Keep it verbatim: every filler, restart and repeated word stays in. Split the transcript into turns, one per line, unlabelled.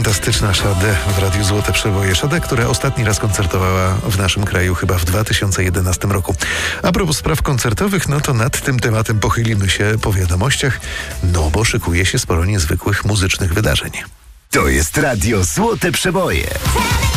fantastyczna Sade w Radiu Złote Przeboje. Sade, która ostatni raz koncertowała w naszym kraju chyba w dwa tysiące jedenastym roku. A propos spraw koncertowych, no to nad tym tematem pochylimy się po wiadomościach, no bo szykuje się sporo niezwykłych muzycznych wydarzeń.
To jest Radio Złote Przeboje.